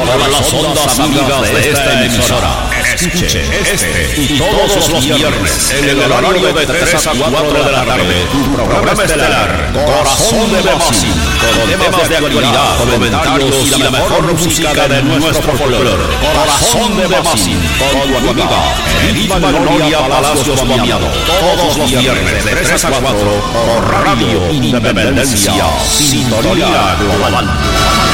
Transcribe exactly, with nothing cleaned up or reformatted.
por las ondas amigas de esta emisora. Escuche este y todos los viernes en el horario de tres a cuatro de la tarde tu programa estelar Corazón de Mamacín, con temas de actualidad, comentarios y la mejor música de nuestro folclore. Corazón de Mamacín, con tu amiga Edith Magnolia Palacios Mamiado, todos los viernes de tres a cuatro por Radio Independencia, Sintonía Global.